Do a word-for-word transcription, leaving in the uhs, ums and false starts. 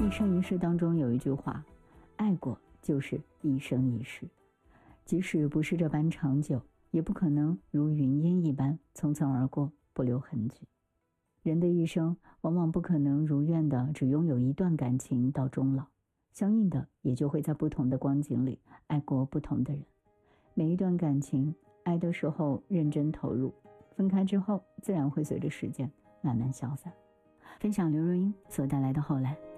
一生一世当中有一句话，爱过就是一生一世，即使不是这般长久，也不可能如云烟一般匆匆而过，不留痕迹。人的一生往往不可能如愿的只拥有一段感情到终老，相应的也就会在不同的光景里爱过不同的人。每一段感情爱的时候认真投入，分开之后自然会随着时间慢慢消散。分享刘若英所带来的后来。